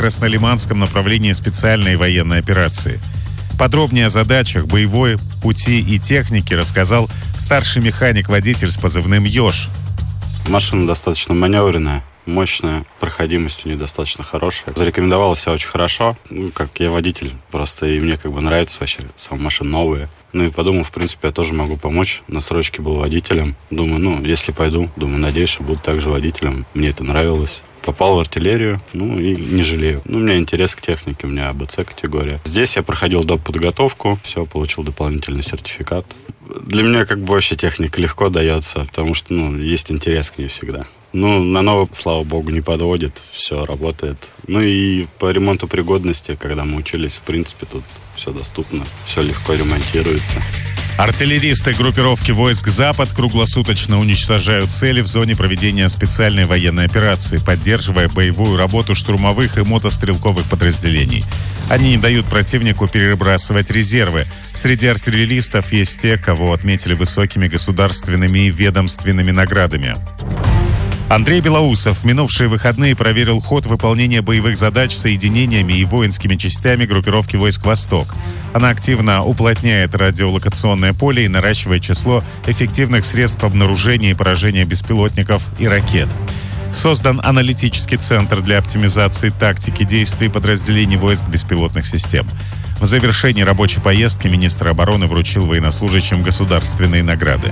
Краснолиманском направлении специальной военной операции. Подробнее о задачах, боевой пути и технике рассказал старший механик-водитель с позывным «Ёж». Машина достаточно маневренная, мощная, проходимость у нее достаточно хорошая. Зарекомендовала себя очень хорошо, как я водитель, просто и мне нравится вообще, сама машина новая. И подумал, в принципе, я тоже могу помочь. На срочке был водителем. Думаю, если пойду, надеюсь, что буду также водителем. Мне это нравилось. Попал в артиллерию, и не жалею. У меня интерес к технике, у меня АБЦ категория. Здесь я проходил доп. Подготовку, все, получил дополнительный сертификат. Для меня вообще техника легко дается, потому что, есть интерес к ней всегда. На новое, слава богу, не подводит, все работает. И по ремонту пригодности, когда мы учились, в принципе, тут все доступно, все легко ремонтируется. Артиллеристы группировки войск «Запад» круглосуточно уничтожают цели в зоне проведения специальной военной операции, поддерживая боевую работу штурмовых и мотострелковых подразделений. Они не дают противнику перебрасывать резервы. Среди артиллеристов есть те, кого отметили высокими государственными и ведомственными наградами. Андрей Белоусов в минувшие выходные проверил ход выполнения боевых задач соединениями и воинскими частями группировки войск «Восток». Она активно уплотняет радиолокационное поле и наращивает число эффективных средств обнаружения и поражения беспилотников и ракет. Создан аналитический центр для оптимизации тактики действий подразделений войск беспилотных систем. В завершении рабочей поездки министр обороны вручил военнослужащим государственные награды.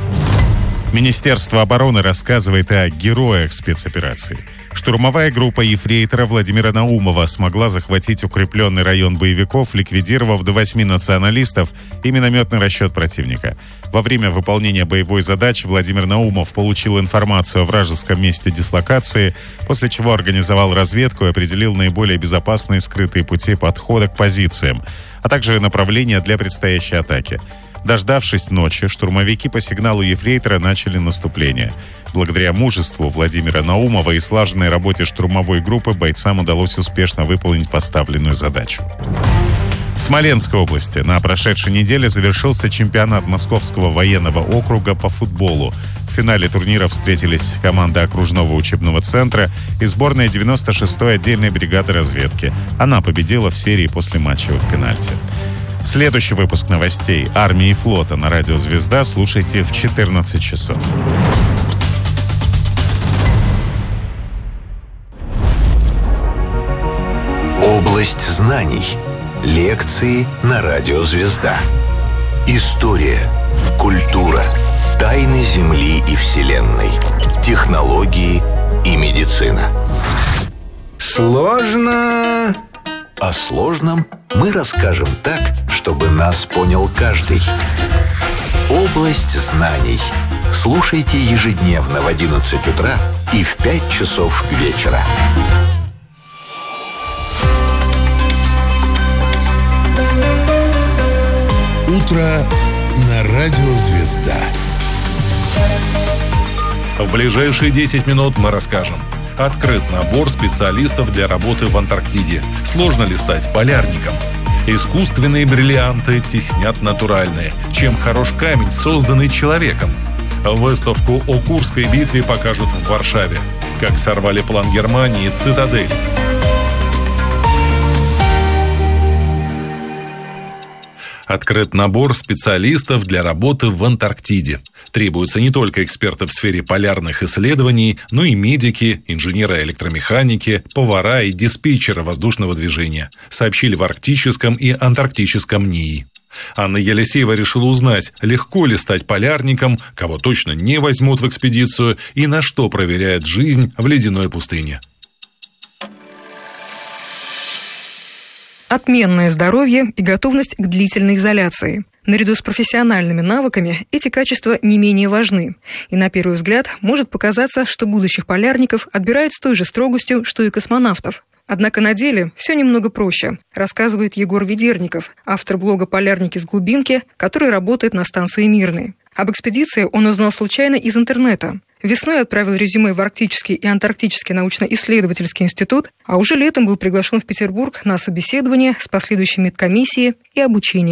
Министерство обороны рассказывает о героях спецоперации. Штурмовая группа ефрейтора Владимира Наумова смогла захватить укрепленный район боевиков, ликвидировав до 8 националистов и минометный расчет противника. Во время выполнения боевой задачи Владимир Наумов получил информацию о вражеском месте дислокации, после чего организовал разведку и определил наиболее безопасные скрытые пути подхода к позициям, а также направления для предстоящей атаки. Дождавшись ночи, штурмовики по сигналу ефрейтора начали наступление. Благодаря мужеству Владимира Наумова и слаженной работе штурмовой группы бойцам удалось успешно выполнить поставленную задачу. В Смоленской области на прошедшей неделе завершился чемпионат Московского военного округа по футболу. В финале турнира встретились команда окружного учебного центра и сборная 96-й отдельной бригады разведки. Она победила в серии после матчевых пенальти. Следующий выпуск новостей армии и флота на радио «Звезда» слушайте в 14 часов. Область знаний. Лекции на радио «Звезда». История, культура, тайны Земли и Вселенной, технологии и медицина. Сложно. О сложном мы расскажем так, чтобы нас понял каждый. Область знаний. Слушайте ежедневно в 11 утра и в 5 часов вечера. Утро на радио «Звезда». В ближайшие 10 минут мы расскажем. Открыт набор специалистов для работы в Антарктиде. Сложно ли стать полярником? Искусственные бриллианты теснят натуральные. Чем хорош камень, созданный человеком? Выставку о Курской битве покажут в Варшаве. Как сорвали план Германии «Цитадель». Открыт набор специалистов для работы в Антарктиде. Требуются не только эксперты в сфере полярных исследований, но и медики, инженеры электромеханики, повара и диспетчеры воздушного движения, сообщили в Арктическом и Антарктическом НИИ. Анна Елисеева решила узнать, легко ли стать полярником, кого точно не возьмут в экспедицию и на что проверяет жизнь в ледяной пустыне. Отменное здоровье и готовность к длительной изоляции. Наряду с профессиональными навыками эти качества не менее важны. И на первый взгляд может показаться, что будущих полярников отбирают с той же строгостью, что и космонавтов. Однако на деле все немного проще, рассказывает Егор Ведерников, автор блога «Полярники с глубинки», который работает на станции «Мирный». Об экспедиции он узнал случайно из интернета. Весной отправил резюме в Арктический и Антарктический научно-исследовательский институт, а уже летом был приглашен в Петербург на собеседование с последующей медкомиссией и обучением.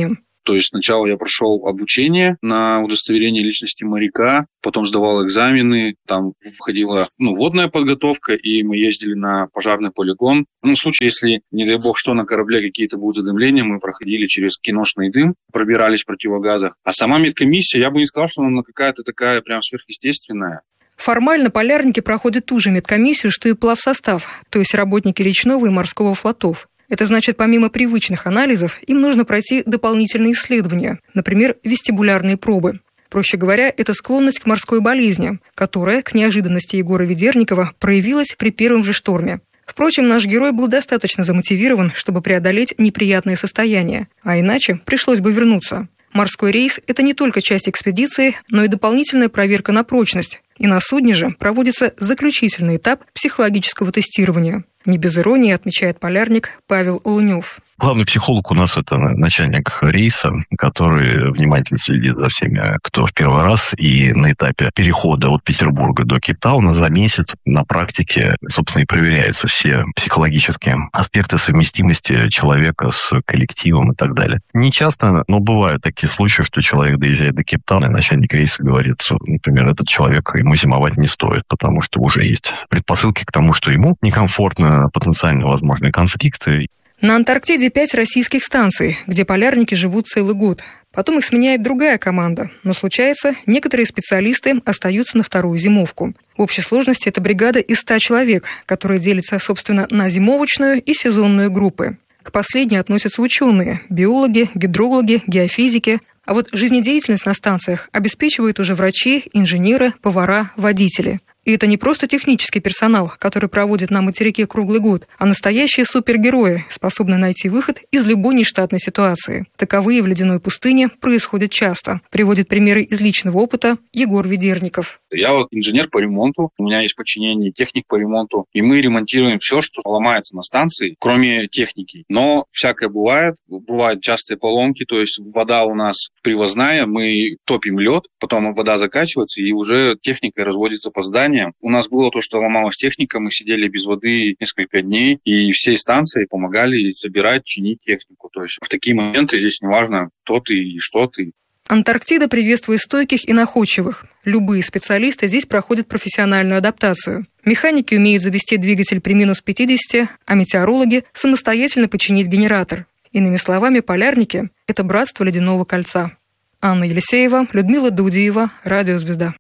То есть сначала я прошел обучение на удостоверение личности моряка, потом сдавал экзамены, там входила водная подготовка, и мы ездили на пожарный полигон. В случае, если, не дай бог, что на корабле какие-то будут задымления, мы проходили через киношный дым, пробирались в противогазах. А сама медкомиссия, я бы не сказал, что она какая-то такая прям сверхъестественная. Формально полярники проходят ту же медкомиссию, что и плавсостав, то есть работники речного и морского флотов. Это значит, помимо привычных анализов, им нужно пройти дополнительные исследования, например, вестибулярные пробы. Проще говоря, это склонность к морской болезни, которая, к неожиданности Егора Ведерникова, проявилась при первом же шторме. Впрочем, наш герой был достаточно замотивирован, чтобы преодолеть неприятное состояние, а иначе пришлось бы вернуться. Морской рейс – это не только часть экспедиции, но и дополнительная проверка на прочность. И на судне же проводится заключительный этап психологического тестирования. Не без иронии отмечает полярник Павел Лунев. Главный психолог у нас – это начальник рейса, который внимательно следит за всеми, кто в первый раз, и на этапе перехода от Петербурга до Кейптауна за месяц на практике, собственно, и проверяются все психологические аспекты совместимости человека с коллективом и так далее. Не часто, но бывают такие случаи, что человек доезжает до Кейптауна, и начальник рейса говорит, что, например, этот человек, ему зимовать не стоит, потому что уже есть предпосылки к тому, что ему некомфортно, потенциально возможные конфликты. На Антарктиде 5 российских станций, где полярники живут целый год. Потом их сменяет другая команда. Но случается, некоторые специалисты остаются на вторую зимовку. В общей сложности это бригада из 100 человек, которая делится, собственно, на зимовочную и сезонную группы. К последней относятся ученые – биологи, гидрологи, геофизики. А вот жизнедеятельность на станциях обеспечивают уже врачи, инженеры, повара, водители. И это не просто технический персонал, который проводит на материке круглый год, а настоящие супергерои, способные найти выход из любой нештатной ситуации. Таковые в ледяной пустыне происходят часто. Приводит примеры из личного опыта Егор Ведерников. Я инженер по ремонту, у меня есть подчинение, техник по ремонту, и мы ремонтируем все, что ломается на станции, кроме техники. Но всякое бывает, бывают частые поломки, то есть вода у нас привозная, мы топим лед, потом вода закачивается, и уже техника разводится по зданию. У нас было то, что ломалась техника, мы сидели без воды несколько дней, и всей станции помогали собирать, чинить технику. То есть в такие моменты здесь неважно, кто ты и что ты. Антарктида приветствует стойких и находчивых. Любые специалисты здесь проходят профессиональную адаптацию. Механики умеют завести двигатель при минус 50, а метеорологи самостоятельно починить генератор. Иными словами, полярники – это братство ледяного кольца. Анна Елисеева, Людмила Дудиева, Радио «Звезда».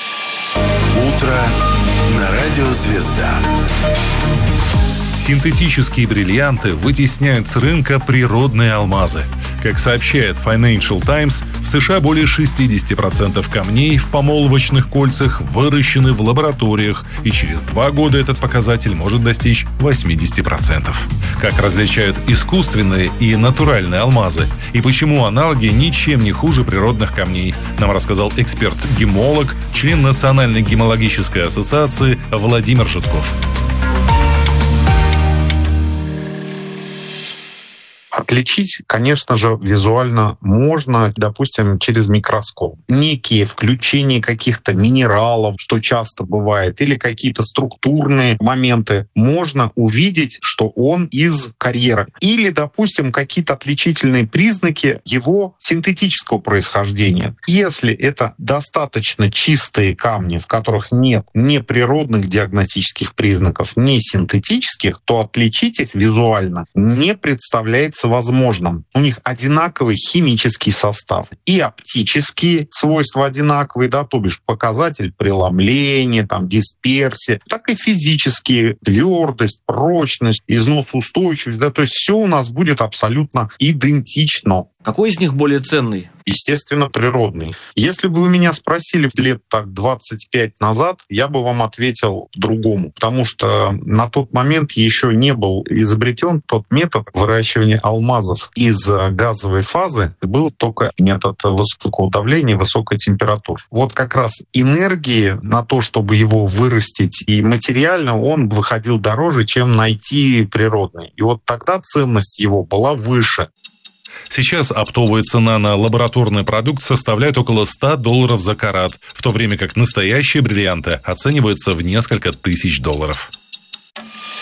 Утро на Радио «Звезда». Синтетические бриллианты вытесняют с рынка природные алмазы. Как сообщает Financial Times, в США более 60% камней в помолвочных кольцах выращены в лабораториях, и через 2 года этот показатель может достичь 80%. Как различают искусственные и натуральные алмазы, и почему аналоги ничем не хуже природных камней, нам рассказал эксперт-гемолог, член Национальной гемологической ассоциации Владимир Житков. Отличить, конечно же, визуально можно, допустим, через микроскоп. Некие включения каких-то минералов, что часто бывает, или какие-то структурные моменты, можно увидеть, что он из карьера. Или, допустим, какие-то отличительные признаки его синтетического происхождения. Если это достаточно чистые камни, в которых нет ни природных диагностических признаков, ни синтетических, то отличить их визуально не представляется возможным. У них одинаковый химический состав. И оптические свойства одинаковые, да, то бишь показатель преломления, дисперсия, так и физические, твердость, прочность, износоустойчивость, да, то есть все у нас будет абсолютно идентично. Какой из них более ценный? Естественно, природный. Если бы вы меня спросили лет 25 назад, я бы вам ответил по-другому, потому что на тот момент еще не был изобретен тот метод выращивания алмазов из газовой фазы, был только метод высокого давления, высокой температуры. Вот как раз энергии на то, чтобы его вырастить, и материально он выходил дороже, чем найти природный. И вот тогда ценность его была выше. Сейчас оптовая цена на лабораторный продукт составляет около $100 за карат, в то время как настоящие бриллианты оцениваются в несколько тысяч долларов.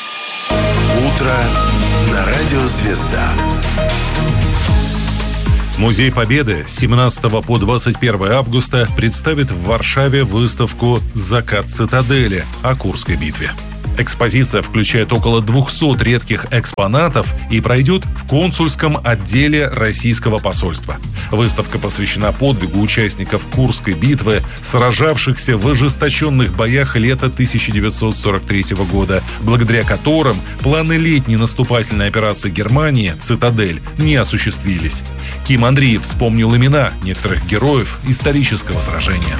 Утро на Радио «Звезда». Музей Победы с 17 по 21 августа представит в Варшаве выставку «Закат цитадели» о Курской битве. Экспозиция включает около 200 редких экспонатов и пройдет в консульском отделе российского посольства. Выставка посвящена подвигу участников Курской битвы, сражавшихся в ожесточенных боях лета 1943 года, благодаря которым планы летней наступательной операции Германии «Цитадель» не осуществились. Ким Андреев вспомнил имена некоторых героев исторического сражения.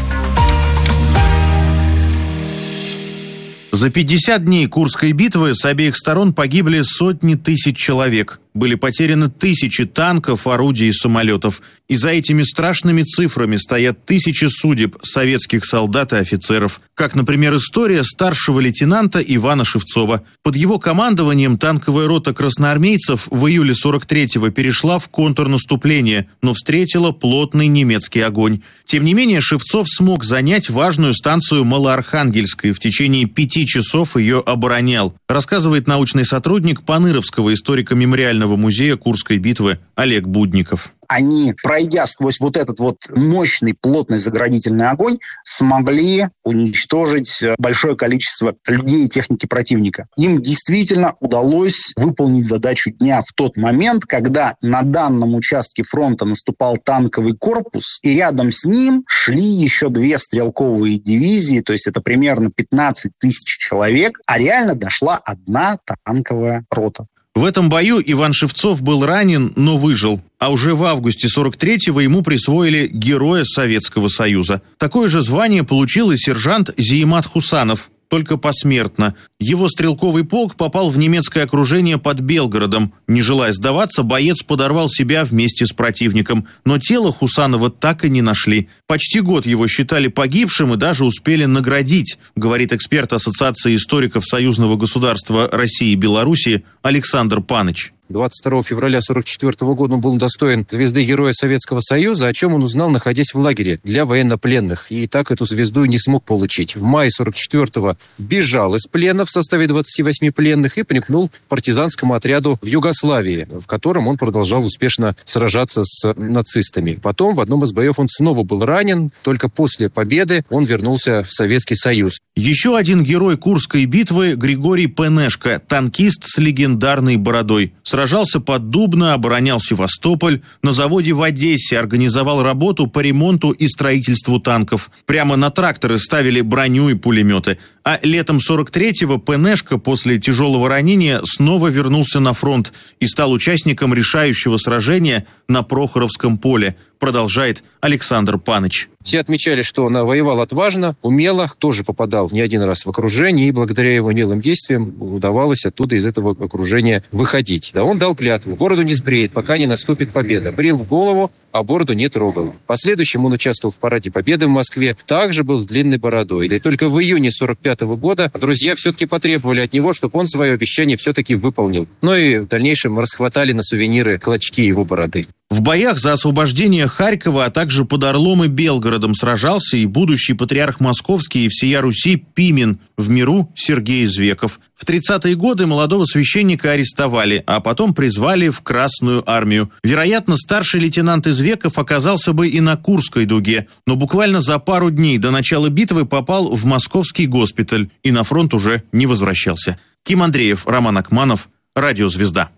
За 50 дней Курской битвы с обеих сторон погибли сотни тысяч человек. Были потеряны тысячи танков, орудий и самолетов. И за этими страшными цифрами стоят тысячи судеб советских солдат и офицеров. Как, например, история старшего лейтенанта Ивана Шевцова. Под его командованием танковая рота красноармейцев в июле 43-го перешла в контрнаступление, но встретила плотный немецкий огонь. Тем не менее, Шевцов смог занять важную станцию Малоархангельской. В течение 5 часов ее оборонял, рассказывает научный сотрудник Паныровского историко-мемориального музея Курской битвы Олег Будников. Они, пройдя сквозь вот этот вот мощный, плотный заградительный огонь, смогли уничтожить большое количество людей и техники противника. Им действительно удалось выполнить задачу дня в тот момент, когда на данном участке фронта наступал танковый корпус, и рядом с ним шли еще 2 стрелковые дивизии, то есть это примерно 15 тысяч человек, а реально дошла 1 танковая рота. В этом бою Иван Шевцов был ранен, но выжил. А уже в августе 43-го ему присвоили Героя Советского Союза. Такое же звание получил и сержант Зиимат Хусанов, только посмертно. Его стрелковый полк попал в немецкое окружение под Белгородом. Не желая сдаваться, боец подорвал себя вместе с противником. Но тело Хусанова так и не нашли. Почти год его считали погибшим и даже успели наградить, говорит эксперт Ассоциации историков союзного государства России и Белоруссии Александр Паныч. 22 февраля 1944 года он был удостоен звезды Героя Советского Союза, о чем он узнал, находясь в лагере для военнопленных. И так эту звезду не смог получить. В мае 1944-го бежал из плена в составе 28 пленных и примкнул к партизанскому отряду в Югославии, в котором он продолжал успешно сражаться с нацистами. Потом в одном из боев он снова был ранен. Только после победы он вернулся в Советский Союз. Еще один герой Курской битвы – Григорий Пенешко, танкист с легендарной бородой. Сражался под Дубно, оборонял Севастополь, на заводе в Одессе организовал работу по ремонту и строительству танков. Прямо на тракторы ставили броню и пулеметы. А летом 43-го Пенешко после тяжелого ранения снова вернулся на фронт и стал участником решающего сражения на Прохоровском поле, продолжает Александр Паныч. Все отмечали, что он воевал отважно, умело, тоже попадал не один раз в окружение, и благодаря его умелым действиям удавалось оттуда, из этого окружения, выходить. Да, он дал клятву: бороду не сбреет, пока не наступит победа. Брил в голову, а бороду не трогал. В последующем он участвовал в параде Победы в Москве, также был с длинной бородой. И только в июне 1945 года друзья все-таки потребовали от него, чтобы он свое обещание все-таки выполнил. Ну и в дальнейшем расхватали на сувениры клочки его бороды. В боях за освобождение Харькова, а также под Орлом и Белгородом сражался и будущий патриарх Московский и всея Руси Пимен, в миру Сергей Извеков. В 30-е годы молодого священника арестовали, а потом призвали в Красную армию. Вероятно, старший лейтенант Извеков оказался бы и на Курской дуге, но буквально за пару дней до начала битвы попал в московский госпиталь и на фронт уже не возвращался. Ким Андреев, Роман Акманов, Радио «Звезда».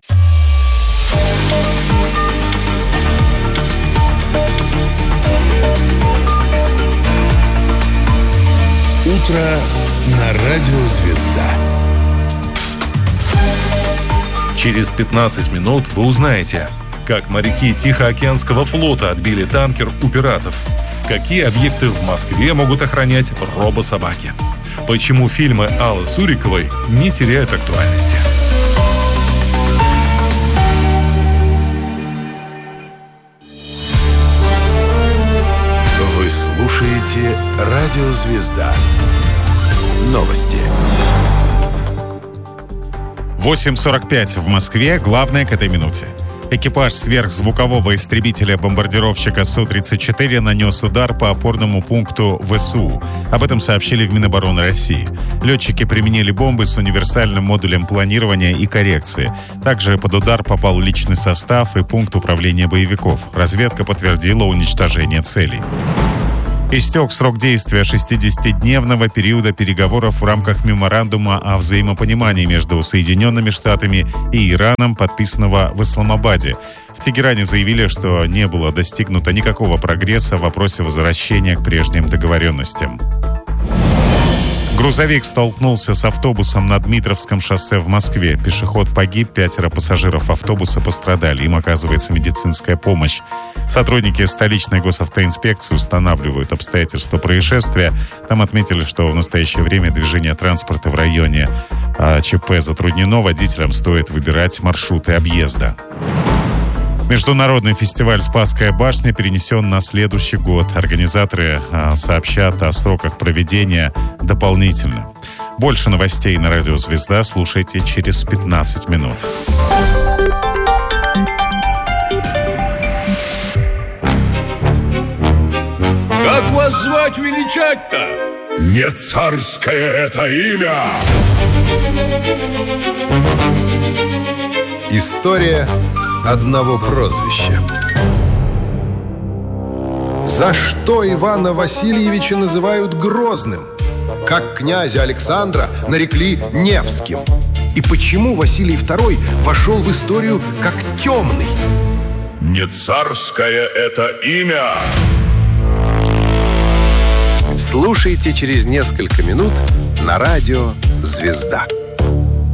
Утро на Радио «Звезда». Через 15 минут вы узнаете, как моряки Тихоокеанского флота отбили танкер у пиратов, какие объекты в Москве могут охранять робособаки, почему фильмы Аллы Суриковой не теряют актуальности. Вы слушаете Радио «Звезда». Новости. 8:45 в Москве. Главное к этой минуте. Экипаж сверхзвукового истребителя-бомбардировщика Су-34 нанес удар по опорному пункту ВСУ. Об этом сообщили в Минобороны России. Летчики применили бомбы с универсальным модулем планирования и коррекции. Также под удар попал личный состав и пункт управления боевиков. Разведка подтвердила уничтожение целей. Истек срок действия 60-дневного периода переговоров в рамках меморандума о взаимопонимании между Соединенными Штатами и Ираном, подписанного в Исламабаде. В Тегеране заявили, что не было достигнуто никакого прогресса в вопросе возвращения к прежним договоренностям. Грузовик столкнулся с автобусом на Дмитровском шоссе в Москве. Пешеход погиб, 5 пассажиров автобуса пострадали. Им оказывается медицинская помощь. Сотрудники столичной госавтоинспекции устанавливают обстоятельства происшествия. Там отметили, что в настоящее время движение транспорта в районе ЧП затруднено. Водителям стоит выбирать маршруты объезда. Международный фестиваль «Спасская башня» перенесен на следующий год. Организаторы сообщат о сроках проведения дополнительно. Больше новостей на Радио Звезда слушайте через 15 минут. Как вас звать величать-то? Не царское это имя! История одного прозвища. За что Ивана Васильевича называют Грозным? Как князя Александра нарекли Невским? И почему Василий II вошел в историю как темный? Не царское это имя! Слушайте через несколько минут на Радио «Звезда».